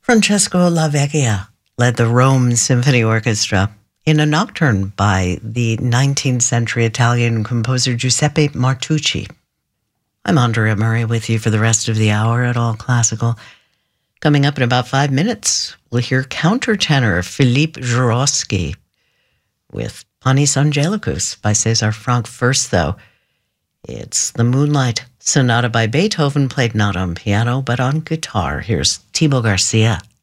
Francesco La Vecchia led the Rome Symphony Orchestra in a nocturne by the 19th century Italian composer Giuseppe Martucci. I'm Andrea Murray with you for the rest of the hour at All Classical. Coming up in about 5 minutes, we'll hear countertenor Philippe Jurovsky with Panis Angelicus by César Franck. First, though, it's the Moonlight Sonata by Beethoven, played not on piano but on guitar. Here's Thibaut Garcia.